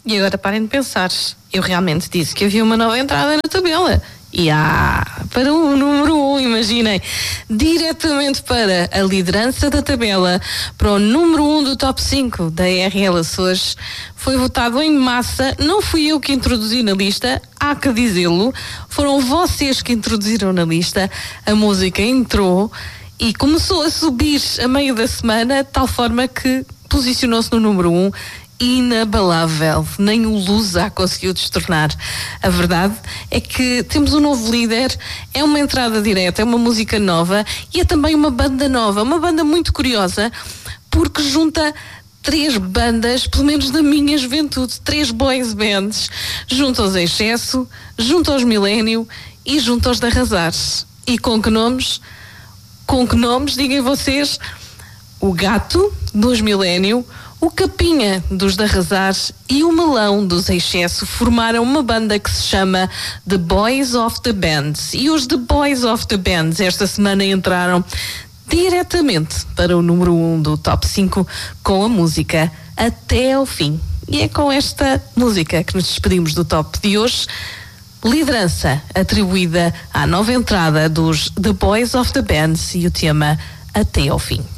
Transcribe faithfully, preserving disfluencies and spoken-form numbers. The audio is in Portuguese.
E agora parem de pensar, eu realmente disse que havia uma nova entrada na tabela. E há para o número um, imaginem, diretamente para a liderança da tabela, para o número um do top cinco da R L Açores, foi votado em massa. Não fui eu que introduzi na lista, há que dizê-lo, foram vocês que introduziram na lista. A música entrou e começou a subir a meio da semana, de tal forma que posicionou-se no número um. Inabalável, nem o Lusa conseguiu destornar. A verdade é que temos um novo líder, é uma entrada direta, é uma música nova e é também uma banda nova, uma banda muito curiosa, porque junta três bandas, pelo menos da minha juventude, três boys bands, junto aos Excesso, junto aos Milênio e junto aos de Arrasar. E com que nomes? Com que nomes, digam vocês? O Gato, dos Milênio, o Capinha, dos de Arrasar, e o Melão, dos Excesso, formaram uma banda que se chama The Boys of the Bands. E os The Boys of the Bands esta semana entraram diretamente para o número um do top cinco com a música Até ao Fim. E é com esta música que nos despedimos do top de hoje. Liderança atribuída à nova entrada dos The Boys of the Bands e o tema Até ao Fim.